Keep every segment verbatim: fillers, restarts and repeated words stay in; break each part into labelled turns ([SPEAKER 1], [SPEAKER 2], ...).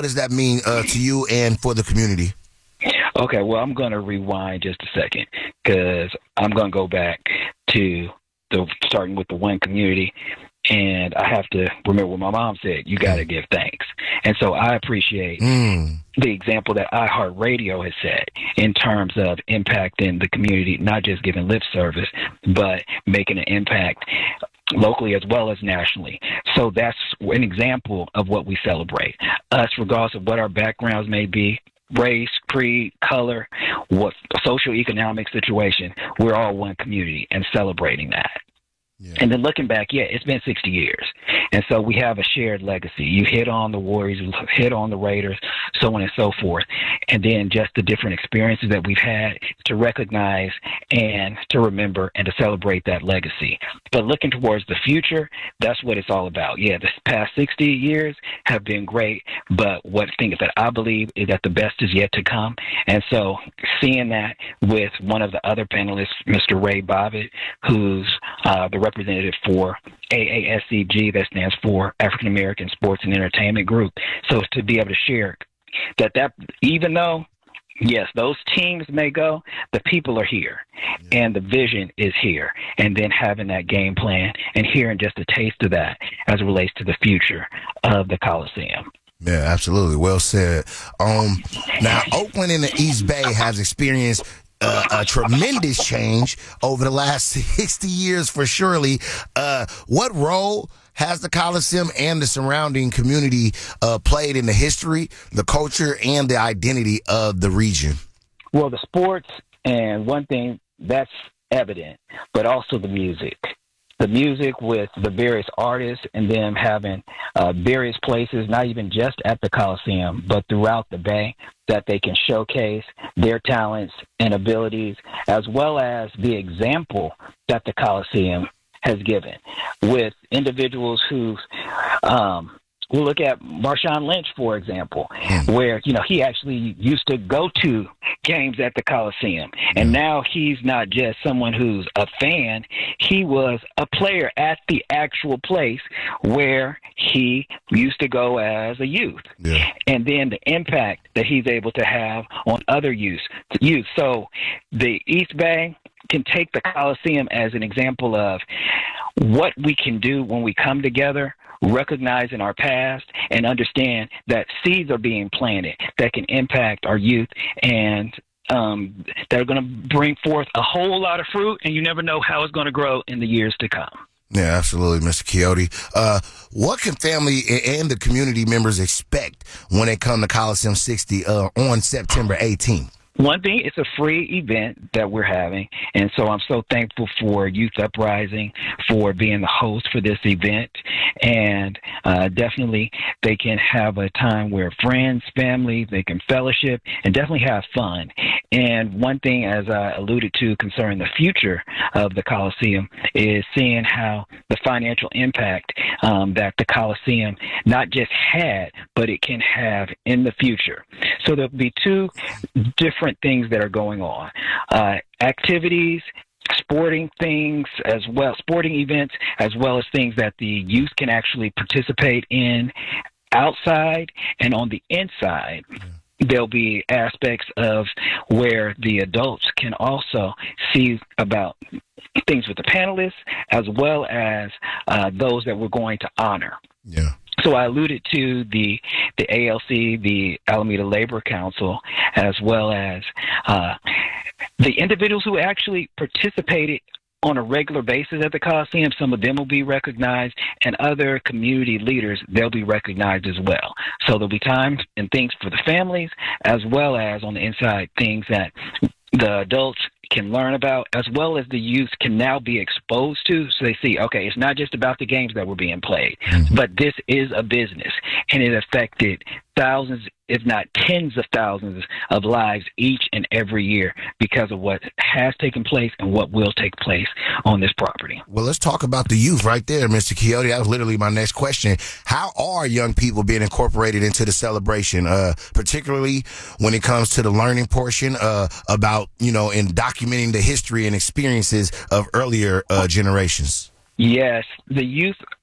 [SPEAKER 1] what does that mean uh, to you and for the community?
[SPEAKER 2] Okay, well, I'm going to rewind just a second because I'm going to go back to the starting with the one community. And I have to remember what my mom said, you got to give thanks. And so I appreciate mm. the example that iHeartRadio has set in terms of impacting the community, not just giving lip service, but making an impact locally as well as nationally. So that's an example of what we celebrate. Us, regardless of what our backgrounds may be, race, creed, color, what socioeconomic situation, we're all one community and celebrating that. Yeah. And then looking back, yeah, it's been sixty years. And so we have a shared legacy. You hit on the Warriors, you hit on the Raiders, so on and so forth. And then just the different experiences that we've had to recognize and to remember and to celebrate that legacy. But looking towards the future, that's what it's all about. Yeah, the past sixty years have been great, but what thing that I believe is that the best is yet to come. And so seeing that with one of the other panelists, Mister Ray Bobbitt, who's uh, the representative for A A S C G, that stands for African American Sports and Entertainment Group. So to be able to share that, that even though, yes, those teams may go, the people are here, yeah. and the vision is here. And then having that game plan and hearing just a taste of that as it relates to the future of the Coliseum.
[SPEAKER 1] Yeah, absolutely. Well said. Um, now, Oakland and the East Bay has experienced Uh, a tremendous change over the last sixty years for surely. Uh, what role has the Coliseum and the surrounding community uh, played in the history, the culture, and the identity of the region?
[SPEAKER 2] Well, the sports, and one thing that's evident, but also the music. The music with the various artists and them having uh, various places, not even just at the Coliseum, but throughout the Bay, that they can showcase their talents and abilities, as well as the example that the Coliseum has given with individuals who um, we'll look at Marshawn Lynch, for example, where, you know, he actually used to go to games at the Coliseum. And now he's not just someone who's a fan. He was a player at the actual place where he used to go as a youth. Yeah. And then the impact that he's able to have on other youth. youth. So the East Bay can take the Coliseum as an example of what we can do when we come together, recognizing our past and understand that seeds are being planted that can impact our youth and um, that are going to bring forth a whole lot of fruit, and you never know how it's going to grow in the years to come.
[SPEAKER 1] Yeah, absolutely, Mister Quixote. Uh, what can family and the community members expect when they come to Coliseum sixty uh, on September eighteenth?
[SPEAKER 2] One thing, it's a free event that we're having, and so I'm so thankful for Youth Uprising for being the host for this event, and uh, definitely they can have a time where friends, family, they can fellowship, and definitely have fun. And one thing, as I alluded to concerning the future of the Coliseum, is seeing how the financial impact um, that the Coliseum not just had, but it can have in the future. So there'll be two different things that are going on. Uh, activities, sporting things as well, sporting events, as well as things that the youth can actually participate in outside and on the inside. Yeah. There'll be aspects of where the adults can also see about things with the panelists, as well as uh, those that we're going to honor.
[SPEAKER 1] Yeah.
[SPEAKER 2] So I alluded to the the A L C, the Alameda Labor Council, as well as uh, the individuals who actually participated on a regular basis at the Coliseum. Some of them will be recognized, and other community leaders, they'll be recognized as well. So there'll be times and things for the families, as well as on the inside, things that the adults can learn about, as well as the youth can now be exposed to, so they see, okay, it's not just about the games that were being played, mm-hmm. but this is a business, and it affected thousands, if not tens of thousands of lives each and every year because of what has taken place and what will take place on this property.
[SPEAKER 1] Well, let's talk about the youth right there, Mister Quixote. That was literally my next question. How are young people being incorporated into the celebration, uh, particularly when it comes to the learning portion uh, about, you know, in documenting the history and experiences of earlier uh, generations?
[SPEAKER 2] Yes, the youth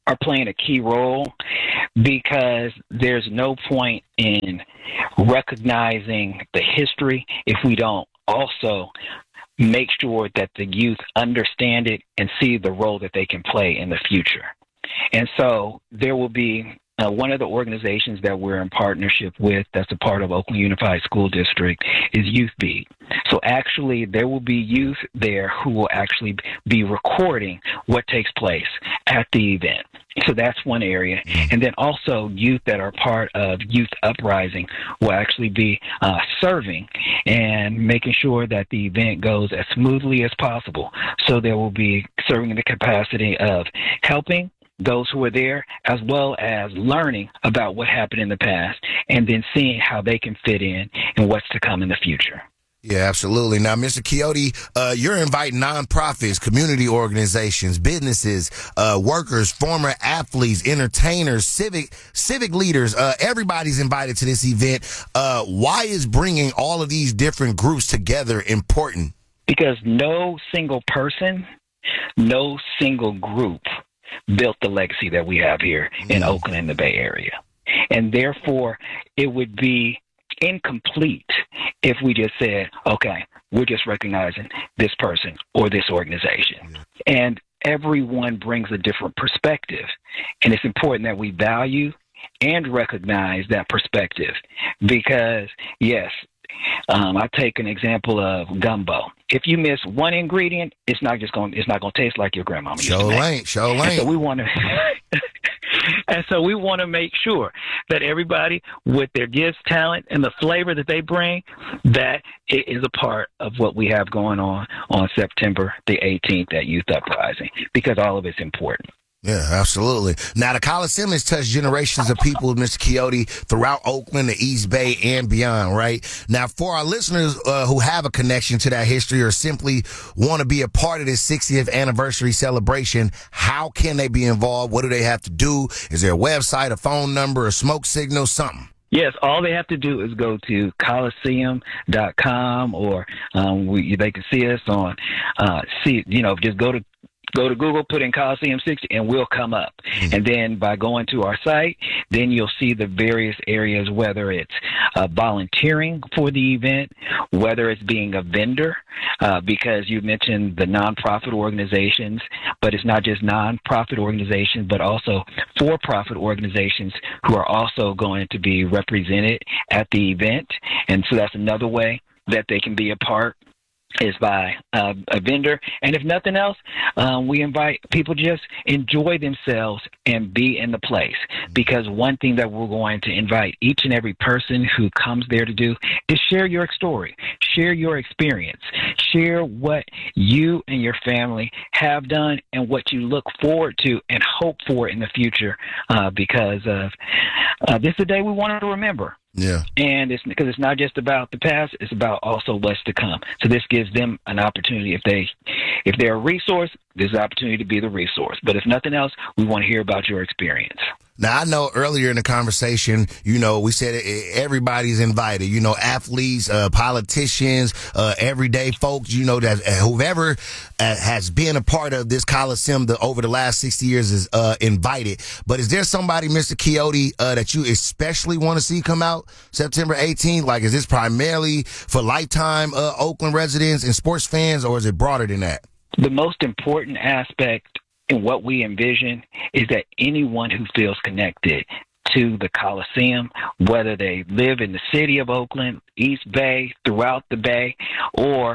[SPEAKER 2] are playing a key role because there's no point in recognizing the history if we don't also make sure that the youth understand it and see the role that they can play in the future. And so there will be uh, one of the organizations that we're in partnership with that's a part of Oakland Unified School District is Youth Beat. So actually there will be youth there who will actually be recording what takes place at the event. So that's one area. And then also youth that are part of Youth Uprising will actually be uh, serving and making sure that the event goes as smoothly as possible. So there will be serving in the capacity of helping those who are there, as well as learning about what happened in the past and then seeing how they can fit in and what's to come in the future.
[SPEAKER 1] Yeah, absolutely. Now, Mister Quixote, uh, you're inviting nonprofits, community organizations, businesses, uh, workers, former athletes, entertainers, civic civic leaders. Uh, everybody's invited to this event. Uh, why is bringing all of these different groups together important?
[SPEAKER 2] Because no single person, no single group built the legacy that we have here in mm. Oakland and the Bay Area. And therefore, it would be incomplete if we just said, okay, we're just recognizing this person or this organization. Yeah. And everyone brings a different perspective. And it's important that we value and recognize that perspective because, yes, Um, I take an example of gumbo. If you miss one ingredient, it's not just going. It's not going to taste like your grandmama used to make.
[SPEAKER 1] Sure ain't. Sure ain't.
[SPEAKER 2] And so we want to. And so we want to make sure that everybody, with their gifts, talent, and the flavor that they bring, that it is a part of what we have going on on September the eighteenth at Youth Uprising, because all of it's important.
[SPEAKER 1] Yeah, absolutely. Now, the Coliseum has touched generations of people, Mister Quixote, throughout Oakland, the East Bay, and beyond, right? Now, for our listeners uh, who have a connection to that history or simply want to be a part of this sixtieth anniversary celebration, how can they be involved? What do they have to do? Is there a website, a phone number, a smoke signal, something?
[SPEAKER 2] Yes, all they have to do is go to coliseum dot com or um, we, they can see us on, uh, see, you know, just go to Go to Google, put in Coliseum sixty, and we'll come up. Mm-hmm. And then by going to our site, then you'll see the various areas, whether it's uh, volunteering for the event, whether it's being a vendor, uh, because you mentioned the nonprofit organizations, but it's not just nonprofit organizations, but also for-profit organizations who are also going to be represented at the event. And so that's another way that they can be a part, is by uh, a vendor. And if nothing else, um, we invite people to just enjoy themselves and be in the place. Because one thing that we're going to invite each and every person who comes there to do is share your story, share your experience, share what you and your family have done and what you look forward to and hope for in the future, uh, because of uh, this is the day we want to remember.
[SPEAKER 1] Yeah.
[SPEAKER 2] And it's because it's not just about the past, it's about also what's to come. So this gives them an opportunity. If they, if they're a resource, there's an opportunity to be the resource. But if nothing else, we want to hear about your experience.
[SPEAKER 1] Now, I know earlier in the conversation, you know, we said everybody's invited, you know, athletes, uh, politicians, uh, everyday folks, you know, that whoever uh, has been a part of this Coliseum the, over the last sixty years is uh, invited. But is there somebody, Mister Quixote, uh, that you especially want to see come out September eighteenth? Like, is this primarily for lifetime uh, Oakland residents and sports fans, or is it broader than that?
[SPEAKER 2] The most important aspect in what we envision is that anyone who feels connected to the Coliseum, whether they live in the city of Oakland, East Bay, throughout the Bay, or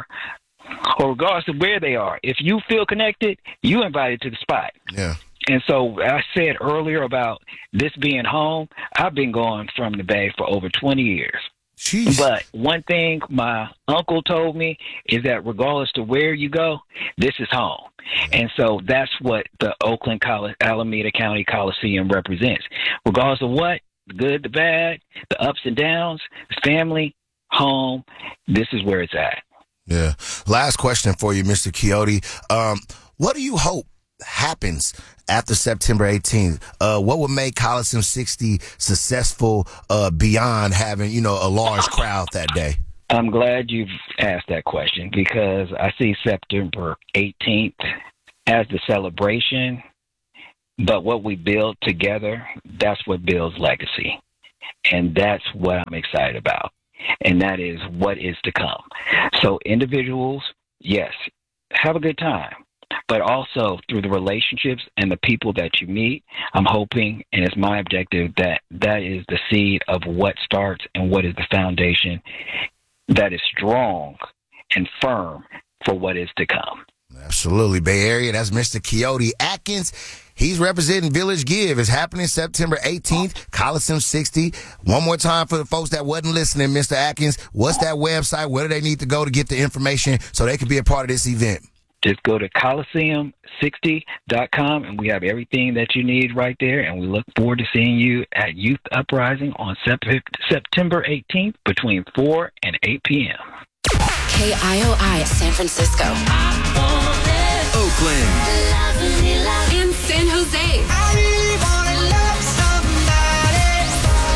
[SPEAKER 2] or regardless of where they are, if you feel connected, you invited to the spot.
[SPEAKER 1] Yeah.
[SPEAKER 2] And so I said earlier about this being home, I've been going from the Bay for over twenty years.
[SPEAKER 1] Jeez.
[SPEAKER 2] But one thing my uncle told me is that regardless to where you go, this is home. And so that's what the Oakland Col- Alameda County Coliseum represents. Regardless of what, the good, the bad, the ups and downs, family, home, this is where it's at.
[SPEAKER 1] Yeah. Last question for you, Mister Quixote. Um, what do you hope happens after September eighteenth? Uh, what would make Coliseum sixty successful uh, beyond having, you know, a large crowd that day?
[SPEAKER 2] I'm glad you've asked that question because I see September eighteenth as the celebration But what we build together, that's what builds legacy. And that's what I'm excited about. And that is what is to come. So individuals, yes, have a good time. But also through the relationships and the people that you meet, I'm hoping, and it's my objective, that that is the seed of what starts and what is the foundation that is strong and firm for what is to come.
[SPEAKER 1] Absolutely. Bay Area, that's Mister Keoti Atkins. He's representing Village Give. It's happening September eighteenth, Coliseum sixty. One more time for the folks that wasn't listening, Mister Atkins, what's that website? Where do they need to go to get the information so they can be a part of this event?
[SPEAKER 2] Just go to coliseum sixty dot com, and we have everything that you need right there. And we look forward to seeing you at Youth Uprising on September eighteenth between four and eight p.m.
[SPEAKER 3] K I O I San Francisco.
[SPEAKER 4] Oakland.